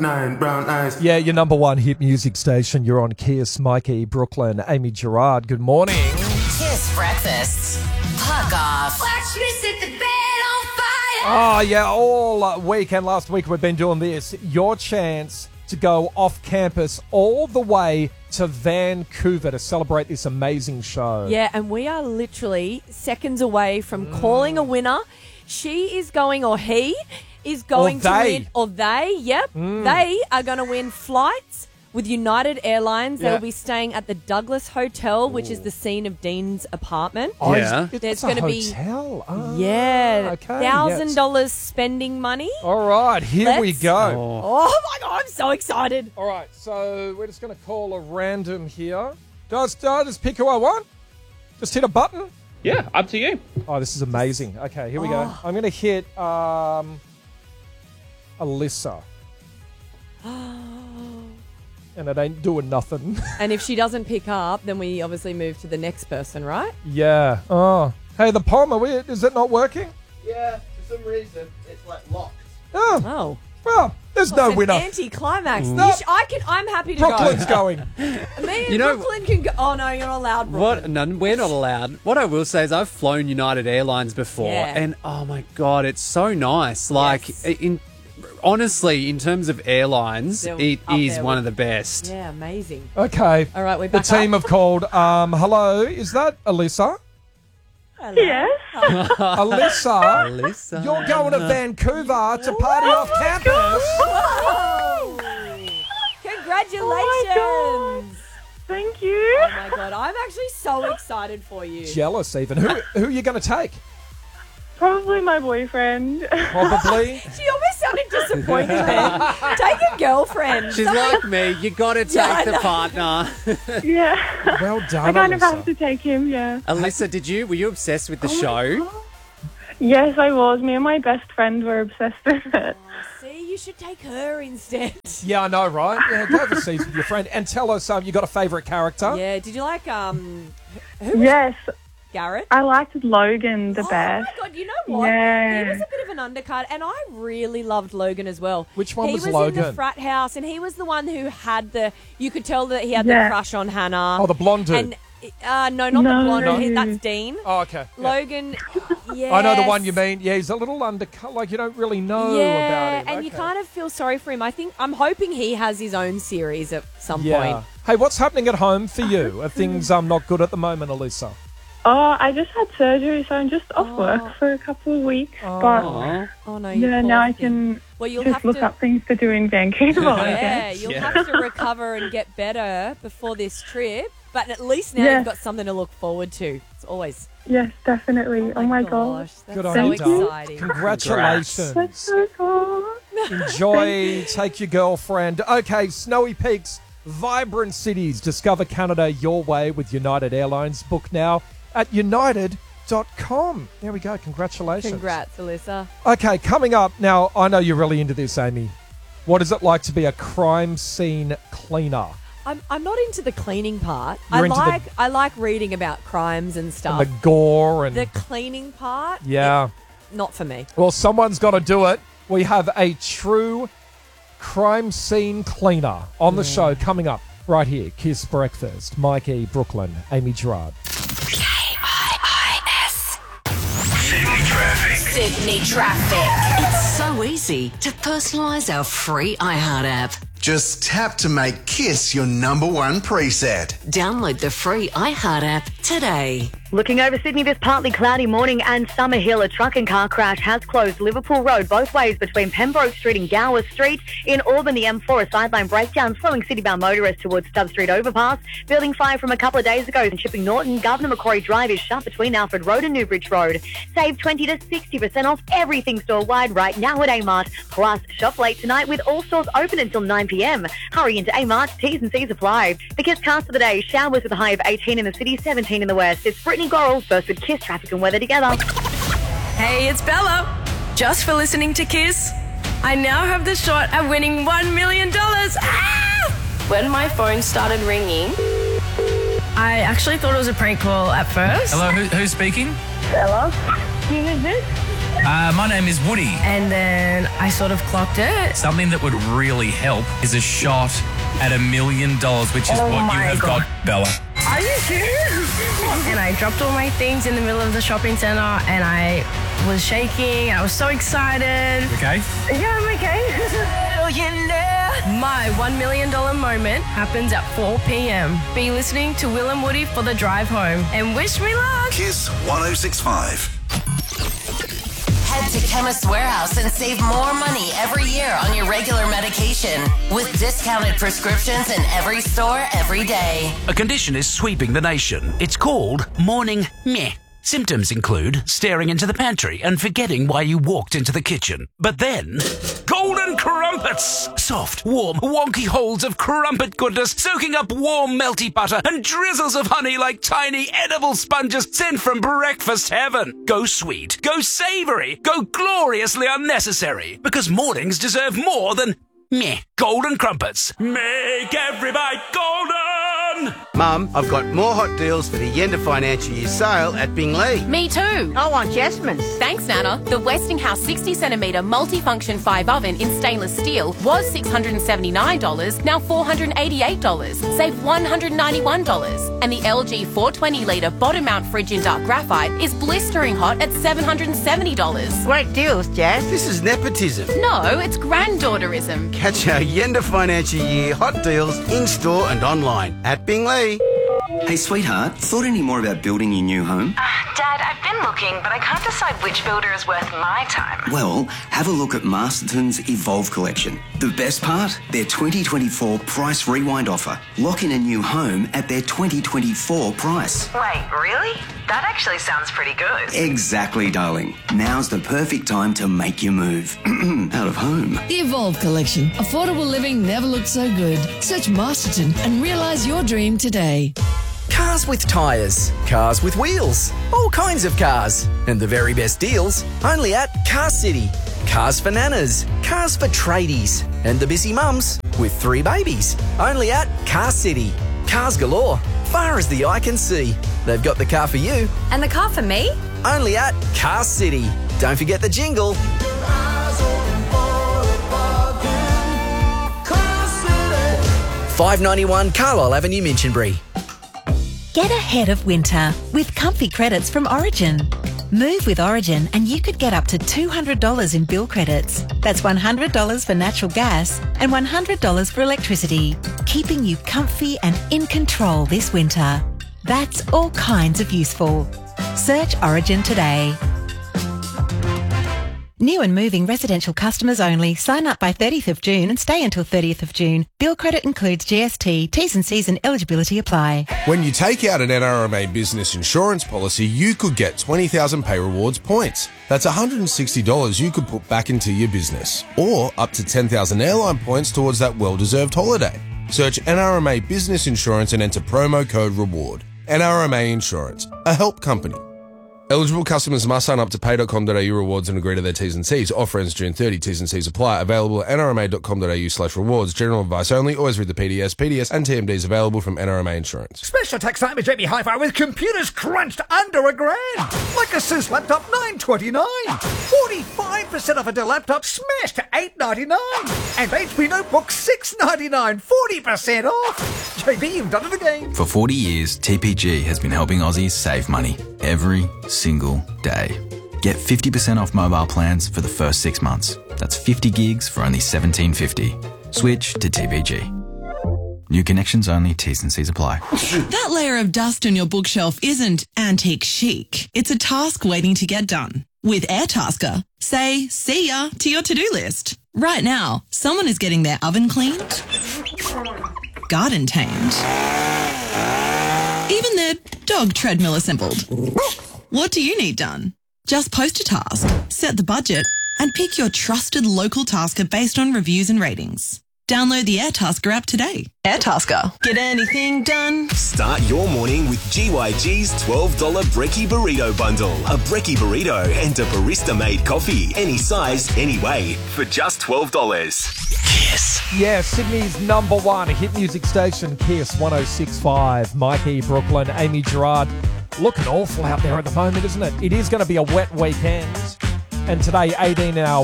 Nine brown eyes. Yeah, your number one hit music station. You're on Kiss, Mikey, Brooklyn, Amy Gerard. Good morning. Kiss Breakfast. Puck off. Watch me set the bed on fire. Oh, yeah, all week and last week we've been doing this. Your chance to go off campus all the way to Vancouver to celebrate this amazing show. Yeah, and we are literally seconds away from calling a winner. She is going, or he is going to win, or they, they are going to win flights with United Airlines. Yeah. They'll be staying at the Douglas Hotel, which is the scene of Dean's apartment. Oh, Yeah. There's There's gonna be- hotel. Oh, Yeah, okay. $1,000 spending money. All right, here we Let's- go. Oh my God, I'm so excited. All right, so we're just going to call a random here. Do I just pick who I want? Just hit a button? Yeah, up to you. Oh, this is amazing. Okay, here we go. I'm going to hit Alyssa. And it ain't doing nothing. And if she doesn't pick up, then we obviously move to the next person, right? Yeah. Oh. Hey, the Palmer, is it not working? Yeah, for some reason, it's like locked. Oh. Oh. Well, there's no It's an winner. anti-climax. No. I'm happy to Brooklyn's go. going. Me and You know- Brooklyn can go. Oh no, you're not allowed, Brooklyn. What? No, we're not allowed. What I will say is I've flown United Airlines before, Yeah. and oh my God, it's so nice. Like, Yes. honestly, in terms of airlines, They're it up is there one with- of the best. Yeah, amazing. Okay. All right, we're The back team up. have called. Hello, is that Alyssa? Yes. Alyssa, Alyssa. you're going to Vancouver to party off campus. Congratulations. Thank you. Oh my God, I'm actually so excited for you. Jealous even. Who are you going to take? Probably my boyfriend. Probably. She almost sounded disappointed then. Take a girlfriend. She's like me. You got to take Yeah, I the know. partner. Yeah. Well done, I kind of Alyssa. have to take him, yeah. Alyssa, were you obsessed with the show? Yes, I was. Me and my best friend were obsessed with it. See, you should take her instead. Yeah, I know, right? Yeah, go overseas with your friend and tell us you got a favourite character. Yeah, did you like Yes, Garrett? I liked Logan the Oh best. my God, you know what? Yeah. He was a bit of an undercut, and I really loved Logan as well. Which one was He was in Logan? the frat house, and he was the one who had you could tell that he had the Yeah. crush on Hannah. Oh, the blonde dude. And, no, not the No. blonde. That's Dean. Oh, okay. Yeah. Logan, yes. I know the one you mean. Yeah, he's a little undercut. Like, you don't really know Yeah, about him. and you Okay. kind of feel sorry for him. I'm hoping he has his own series at some Yeah. point. Hey, what's happening at home for you? Are things not good at the moment, Alyssa? Oh, I just had surgery, so I'm just off work for a couple of weeks. But Aw. Oh no, you yeah, poor now I thing. can Well, you'll just have look to. up things to do in Vancouver. I Yeah, guess. you'll Yeah. have to recover and get better before this trip. But at least now Yeah. you've got something to look forward to. It's always. Yes, definitely. Oh my gosh. That's Good on so you, darling. exciting. Congratulations. That's so cool. Enjoy. Take your girlfriend. Okay, Snowy Peaks, vibrant cities. Discover Canada your way with United Airlines. Book now at united.com. There we go. Congratulations. Congrats, Alyssa. Okay, coming up. Now, I know you're really into this, Amy. What is it like to be a crime scene cleaner? I'm not into the cleaning part. You're into the- I like reading about crimes and stuff. And the gore and... The cleaning part, yeah. not for me. Well, someone's got to do it. We have a true crime scene cleaner on the show coming up right here. Kiss Breakfast. Mikey, Brooklyn, Amy Gerard. K-I-I-S. Sydney Traffic. It's so easy to personalise our free iHeart app. Just tap to make Kiss your number one preset. Download the free iHeart app today. Looking over Sydney this partly cloudy morning and Summer Hill, a truck and car crash has closed Liverpool Road both ways between Pembroke Street and Gower Street. In Auburn, the M4, a sideline breakdown slowing city-bound motorists towards Stubb Street overpass. Building fire from a couple of days ago in Chipping Norton. Governor Macquarie Drive is shut between Alfred Road and Newbridge Road. Save 20 to 60% off everything store-wide right now at Amart. Plus, shop late tonight with all stores open until 9 p.m. Hurry into Amart, T's and C's apply. The Kiss cast for the day, showers with a high of 18 in the city, 17 in the west. It's Brittany Gorrell first with Kiss traffic and weather together. Hey, it's Bella. Just for listening to Kiss, I now have the shot at winning $1 million. Ah! When my phone started ringing, I actually thought it was a prank call at first. Hello, who's speaking? Bella? Who is this? My name is Woody. And then I sort of clocked it. Something that would really help is a shot at $1 million, which is what you have got, Bella. Are you serious? And I dropped all my things in the middle of the shopping centre and I was shaking. I was so excited. Okay? Yeah, I'm okay. My $1 million moment happens at 4 p.m. Be listening to Will and Woody for the drive home and wish me luck. Kiss 106.5. Head to Chemist Warehouse and save more money every year on your regular medication with discounted prescriptions in every store every day. A condition is sweeping the nation. It's called morning meh. Symptoms include staring into the pantry and forgetting why you walked into the kitchen. But then, golden crumpets! Soft, warm, wonky holes of crumpet goodness soaking up warm, melty butter and drizzles of honey like tiny edible sponges sent from breakfast heaven. Go sweet, go savoury, go gloriously unnecessary. Because mornings deserve more than meh. Golden crumpets. Make every bite golden! Mum, I've got more hot deals for the end of financial year sale at Bingley. Me too. I want Jasmine's. Thanks, Nana. The Westinghouse 60cm multifunction 5 oven in stainless steel was $679, now $488. Save $191. And the LG 420-litre bottom mount fridge in dark graphite is blistering hot at $770. Great deals, Jazz. This is nepotism. No, it's granddaughterism. Catch our end of financial year hot deals in-store and online at Bingley. Hey, sweetheart, thought any more about building your new home? Dad, I've been looking, but I can't decide which builder is worth my time. Well, have a look at Masterton's Evolve collection. The best part? Their 2024 price rewind offer. Lock in a new home at their 2024 price. Wait, really? That actually sounds pretty good. Exactly, darling. Now's the perfect time to make your move. Out of home. The Evolve collection. Affordable living never looked so good. Search Masterton and realise your dream today. Cars with tyres, cars with wheels, all kinds of cars. And the very best deals only at Car City. Cars for nanas, cars for tradies, and the busy mums with 3 babies. Only at Car City. Cars galore, far as the eye can see. They've got the car for you. And the car for me? Only at Car City. Don't forget the jingle. $5.91 Carlisle Avenue, Minchinbury. Get ahead of winter with comfy credits from Origin. Move with Origin and you could get up to $200 in bill credits. That's $100 for natural gas and $100 for electricity, keeping you comfy and in control this winter. That's all kinds of useful. Search Origin today. New and moving residential customers only. Sign up by 30th of June and stay until 30th of June. Bill credit includes GST. T's and C's and eligibility apply. When you take out an NRMA business insurance policy, you could get 20,000 Pay Rewards points. That's $160 you could put back into your business. Or up to 10,000 airline points towards that well-deserved holiday. Search NRMA Business Insurance and enter promo code REWARD. NRMA Insurance, a help company. Eligible customers must sign up to pay.com.au rewards and agree to their T's and C's. Offer ends June 30. T's and C's apply. Available at nrma.com.au/rewards. General advice only. Always read the PDS. PDS and TMDs available from NRMA Insurance. Special tax time at JB Hi-Fi with computers crunched under $1,000. Like Asus laptop $929. 45% off a Dell laptop smashed to $899. And HP notebook $699. 40% off. JB, you've done it again. For 40 years, TPG has been helping Aussies save money every single day. Get 50% off mobile plans for the first 6 months. That's 50 gigs for only $17.50. Switch to TPG. New connections only. T's and C's apply. That layer of dust on your bookshelf isn't antique chic. It's a task waiting to get done. With Airtasker, say see ya to your to-do list. Right now, someone is getting their oven cleaned, garden tamed, even their dog treadmill assembled. What do you need done? Just post a task, set the budget, and pick your trusted local tasker based on reviews and ratings. Download the Airtasker app today. Airtasker. Get anything done? Start your morning with GYG's $12 Brekkie Burrito Bundle. A Brekkie Burrito and a barista-made coffee. Any size, any way. For just $12. Kiss. Yeah, Sydney's #1 hit music station, Kiss 106.5. Mikey, Brooklyn, Amy Gerard. Looking awful out there at the moment, isn't it? It is going to be a wet weekend. and today 18 in our